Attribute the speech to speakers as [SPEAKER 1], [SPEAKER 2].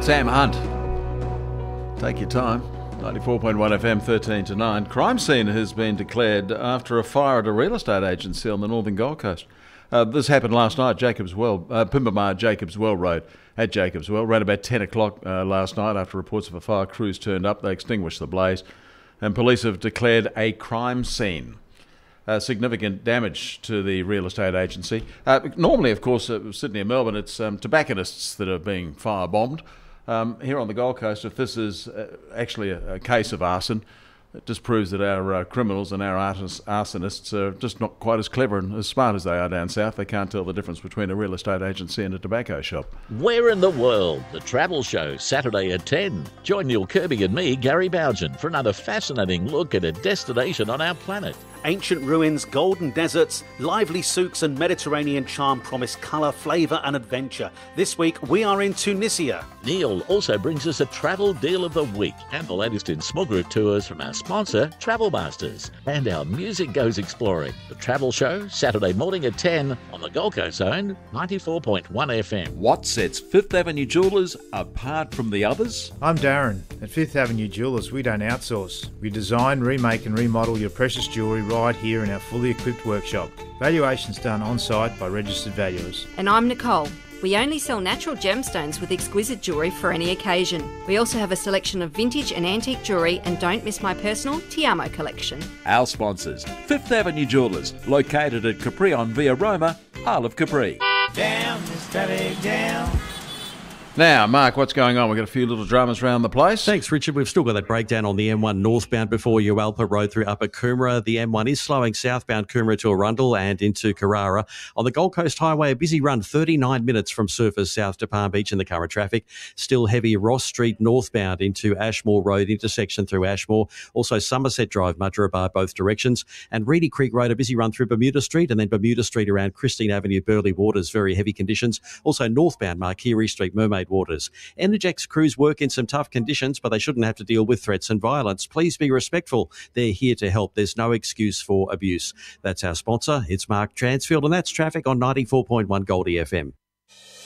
[SPEAKER 1] Sam Hunt. Take your time. 94.1 FM, 13 to 9. Crime scene has been declared after a fire at a real estate agency on the northern Gold Coast. This happened last night, Pimbamar Jacobs Well Road at Jacobs Well. Around about 10 o'clock last night, after reports of a fire, crews turned up. They extinguished the blaze, and police have declared a crime scene. Significant damage to the real estate agency. Normally, of course, Sydney and Melbourne, it's tobacconists that are being firebombed. Here on the Gold Coast, if this is actually a case of arson, it just proves that our criminals and our arsonists are just not quite as clever and as smart as they are down south. They can't tell the difference between a real estate agency and a tobacco shop.
[SPEAKER 2] Where in the world? The Travel Show, Saturday at 10. Join Neil Kirby and me, Gary Bougen, for another fascinating look at a destination on our planet.
[SPEAKER 3] Ancient ruins, golden deserts, lively souks and Mediterranean charm promise colour, flavour and adventure. This week we are in Tunisia.
[SPEAKER 2] Neil also brings us a travel deal of the week and the latest in small group tours from our sponsor, Travel Masters. And our music goes exploring. The Travel Show, Saturday morning at 10 on the Gold Coast Zone, 94.1 FM.
[SPEAKER 1] What sets Fifth Avenue Jewellers apart from the others?
[SPEAKER 4] I'm Darren. At Fifth Avenue Jewellers, we don't outsource. We design, remake and remodel your precious jewellery right here in our fully equipped workshop. Valuations done on-site by registered valuers.
[SPEAKER 5] And I'm Nicole. We only sell natural gemstones with exquisite jewellery for any occasion. We also have a selection of vintage and antique jewellery, and don't miss my personal Ti Amo collection.
[SPEAKER 1] Our sponsors, Fifth Avenue Jewellers, located at Caprion Via Roma, Isle of Capri.
[SPEAKER 6] Down, steady down.
[SPEAKER 1] Now, Mark, what's going on? We've got a few little dramas around the place.
[SPEAKER 7] Thanks, Richard. We've still got that breakdown on the M1 northbound before Ualpa Road through Upper Coomera. The M1 is slowing southbound Coomera to Arundel and into Carrara. On the Gold Coast Highway, a busy run, 39 minutes from Surfers south to Palm Beach in the current traffic. Still heavy Ross Street northbound into Ashmore Road intersection through Ashmore. Also Somerset Drive, Mudgera Bar, both directions. And Reedy Creek Road, a busy run through Bermuda Street, and then Bermuda Street around Christine Avenue, Burleigh Waters, very heavy conditions. Also northbound Marquerie Street, Mermaid Waters. Energex crews work in some tough conditions, but they shouldn't have to deal with threats and violence. Please be respectful. They're here to help. There's no excuse for abuse. That's our sponsor. It's Mark Transfield, and that's traffic on 94.1 Goldie FM.